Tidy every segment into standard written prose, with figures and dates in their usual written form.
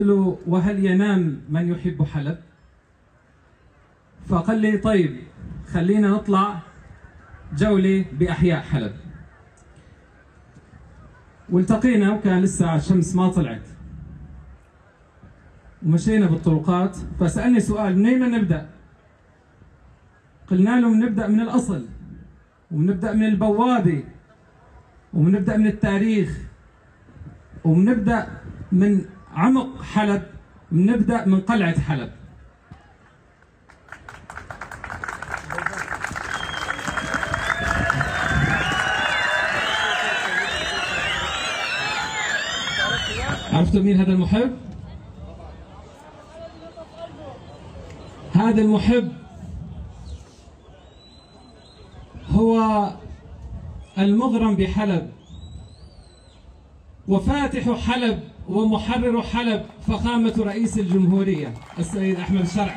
له وهل ينام من يحب حلب؟ فقال لي طيب خلينا نطلع جولة بأحياء حلب. والتقينا وكان لسه الشمس ما طلعت، ومشينا بالطرقات. فسألني سؤال: منين ما نبدأ؟ قلنا له بنبدأ من الأصل، وبنبدأ من البوابة، وبنبدأ من التاريخ، وبنبدأ من عمق حلب، بنبدأ من قلعة حلب. عرفتوا مين هذا المحب؟ هذا المحب هو المغرم بحلب، وفاتح حلب ومحرر حلب، فخامة رئيس الجمهورية السيد أحمد الشرع.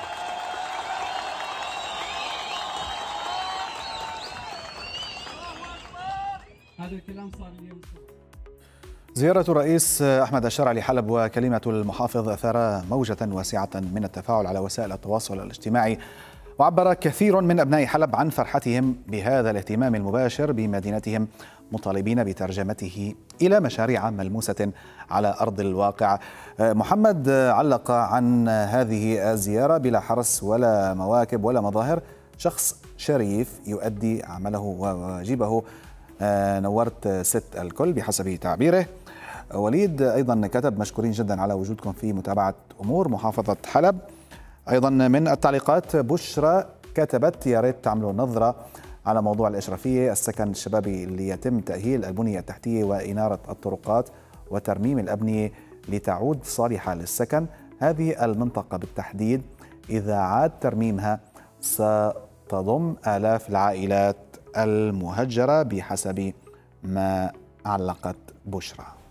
هذا الكلام صار اليوم. زيارة الرئيس أحمد الشرع لحلب وكلمة المحافظ أثار موجة واسعة من التفاعل على وسائل التواصل الاجتماعي، وعبر كثير من أبناء حلب عن فرحتهم بهذا الاهتمام المباشر بمدينتهم، مطالبين بترجمته إلى مشاريع ملموسة على أرض الواقع. محمد علق عن هذه الزيارة: بلا حرس ولا مواكب ولا مظاهر، شخص شريف يؤدي عمله وواجبه، نورت ست الكل بحسب تعبيره. وليد أيضا كتب: مشكورين جدا على وجودكم في متابعة أمور محافظة حلب. أيضا من التعليقات بشرى كتبت: يا ريت تعملوا نظرة على موضوع الإشرافية، السكن الشبابي اللي يتم تأهيل البنية التحتية وإنارة الطرقات وترميم الأبنية لتعود صالحة للسكن. هذه المنطقة بالتحديد إذا عاد ترميمها ستضم آلاف العائلات المهجرة، بحسب ما علقت بشرى.